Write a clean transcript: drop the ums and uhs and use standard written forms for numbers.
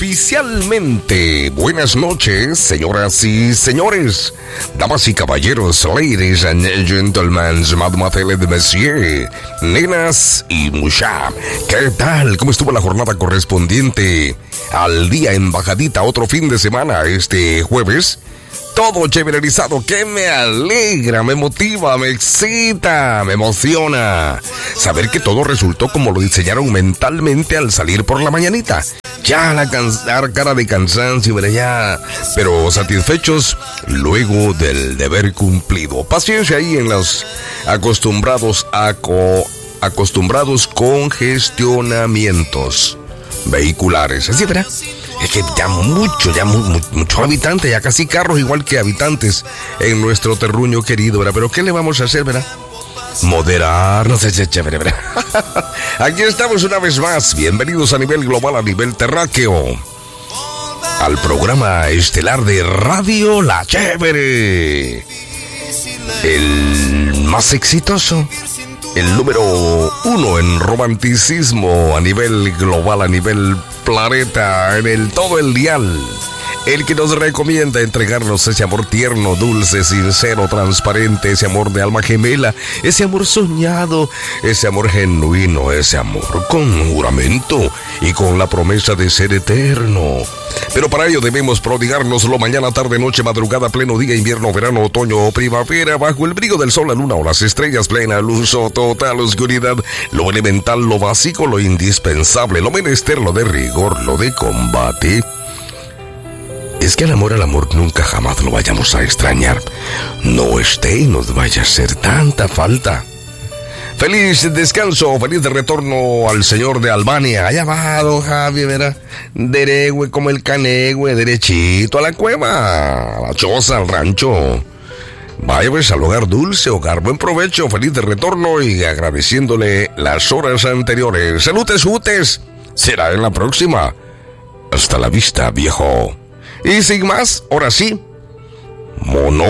Oficialmente, buenas noches, señoras y señores, damas y caballeros, ladies and gentlemen, mademoiselle de monsieur, nenas y mucha. ¿Qué tal? ¿Cómo estuvo la jornada correspondiente al día en Bajadita? Otro fin de semana, este jueves. Todo chévererizado, que me alegra, me motiva, me excita, me emociona. Saber que todo resultó como lo diseñaron mentalmente al salir por la mañanita. Ya la cara de cansancio, pero satisfechos luego del deber cumplido. Paciencia ahí en los acostumbrados congestionamientos vehiculares. Así, ¿verdad? Es que ya mucho habitante, ya casi carros igual que habitantes en nuestro terruño querido, ¿verdad? Pero ¿qué le vamos a hacer, verdad? Moderarnos, es chévere, ¿verdad? Aquí estamos una vez más, bienvenidos a nivel global, a nivel terráqueo, al programa estelar de Radio La Chévere, el más exitoso, el número 1 en romanticismo a nivel global, a nivel planeta, en todo el dial. El que nos recomienda entregarnos ese amor tierno, dulce, sincero, transparente, ese amor de alma gemela, ese amor soñado, ese amor genuino, ese amor con juramento y con la promesa de ser eterno. Pero para ello debemos prodigárnoslo mañana, tarde, noche, madrugada, pleno día, invierno, verano, otoño o primavera, bajo el brillo del sol, la luna o las estrellas, plena luz o total oscuridad, lo elemental, lo básico, lo indispensable, lo menester, lo de rigor, lo de combate. Es que al amor nunca jamás lo vayamos a extrañar. No esté y nos vaya a hacer tanta falta. Feliz descanso, feliz de retorno al señor de Albania. Allá va, don Javi, verá. Deregue como el canegüe, derechito a la cueva, a la choza, al rancho. Vaya pues al hogar dulce, hogar, buen provecho, feliz de retorno y agradeciéndole las horas anteriores. Salutes, jutes. Será en la próxima. Hasta la vista, viejo. Y sin más, ahora sí, mono.